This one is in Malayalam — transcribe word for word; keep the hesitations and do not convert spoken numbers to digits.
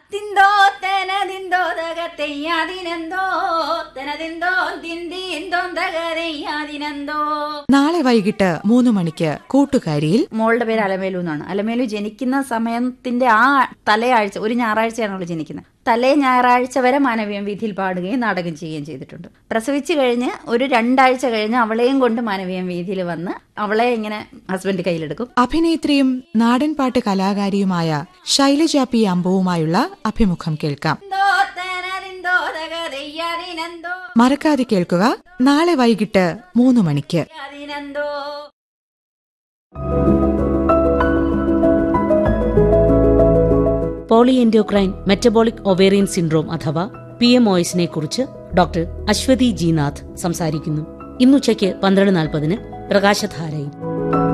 തിന്തോ തെനതിന്തോ തകത്തെയ്യാതിനെന്തോ തെനതിന്തോ തിന്തിന്തോ തകതെയ്യാതിനെന്തോ. നാളെ വൈകിട്ട് മൂന്ന് മണിക്ക് കൂട്ടുകാരിയിൽ മോളുടെ പേര് അലമേലു എന്നാണ്. അലമേലു ജനിക്കുന്ന സമയത്തിന്റെ ആ തലയാഴ്ച, ഒരു ഞായറാഴ്ചയാണ് അവൾ ജനിക്കുന്നത്. തലേ ഞായറാഴ്ച വരെ മാനവീയം വീഥിയിൽ പാടുകയും നാടകം ചെയ്യുകയും ചെയ്തിട്ടുണ്ട്. പ്രസവിച്ചു കഴിഞ്ഞ് ഒരു രണ്ടാഴ്ച കഴിഞ്ഞ് അവളെയും കൊണ്ട് മാനവീയം വീഥിയിൽ വന്ന് അവളെ ഇങ്ങനെ ഹസ്ബൻഡ് കയ്യിലെടുക്കും. അഭിനേത്രിയും നാടൻപാട്ട് കലാകാരിയുമായ ശൈലജ പി അമ്പുവുമായുള്ള അഭിമുഖം കേൾക്കാം. മറക്കാതെ കേൾക്കുക, നാളെ വൈകിട്ട് മൂന്ന് മണിക്ക്. പോളിഎൻഡോക്രൈൻ മെറ്റബോളിക് ഒവേറിയൻ സിൻഡ്രോം അഥവാ പി എം ഒ എസിനെ കുറിച്ച് ഡോക്ടർ അശ്വതി ജി നാഥ് സംസാരിക്കുന്നു. ഇന്നുച്ചയ്ക്ക് പന്ത്രണ്ട് നാൽപ്പതിന് പ്രകാശധാരയിൽ.